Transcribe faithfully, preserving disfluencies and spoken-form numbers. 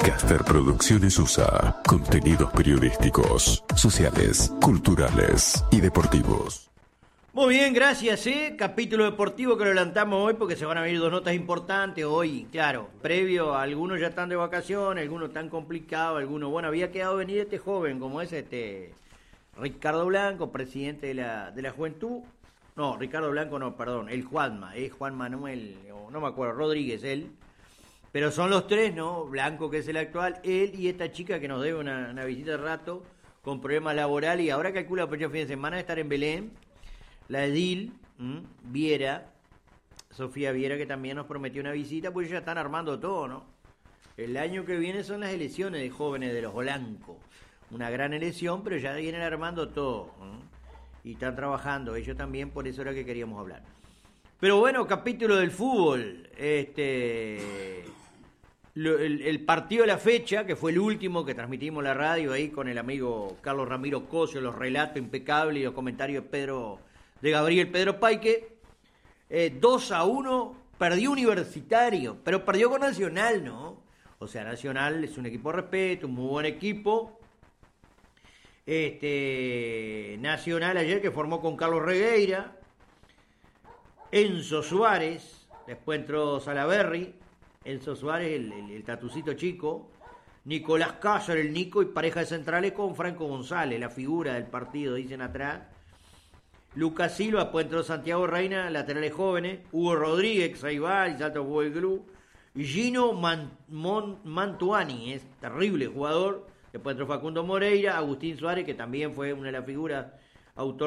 Caster Producciones U S A. Contenidos periodísticos, sociales, culturales y deportivos. Muy bien, gracias, ¿eh? Capítulo deportivo que lo levantamos hoy porque se van a venir dos notas importantes hoy, claro, previo, algunos ya están de vacaciones, algunos están complicados, algunos, bueno, había quedado venir este joven, como es este Ricardo Blanco, presidente de la, de la Juventud, no, Ricardo Blanco no, perdón, el Juanma, es Juan Manuel, no me acuerdo, Rodríguez, él, pero son los tres, ¿no? Blanco, que es el actual, él y esta chica que nos debe una, una visita de rato, con problemas laborales, y ahora calcula para el fin de semana de estar en Belén. La edil, ¿m? Viera, Sofía Viera, que también nos prometió una visita, pues ya están armando todo, ¿no? El año que viene son las elecciones de jóvenes de los Olancos. Una gran elección, pero ya vienen armando todo, ¿m? Y están trabajando, ellos también, por eso era que queríamos hablar. Pero bueno, capítulo del fútbol, este... Lo, el, el partido de la fecha, que fue el último que transmitimos en la radio ahí con el amigo Carlos Ramiro Cosio, los relatos impecables y los comentarios de Pedro... de Gabriel Pedro Paique, eh, dos a uno, perdió Universitario, pero perdió con Nacional, ¿no? O sea, Nacional es un equipo de respeto, un muy buen equipo. Este Nacional ayer que formó con Carlos Regueira, Enzo Suárez, después entró Salaberry, Enzo Suárez, el, el, el tatucito chico, Nicolás Cáceres, el Nico, y pareja de centrales con Franco González, la figura del partido, dicen atrás. Lucas Silva, después entró Santiago Reina, laterales jóvenes, Hugo Rodríguez, ahí va, y salta Fútbol Club, y Gino Man, Mon, Mantuani, es terrible jugador, después entró Facundo Moreira, Agustín Suárez, que también fue una de las figuras, autor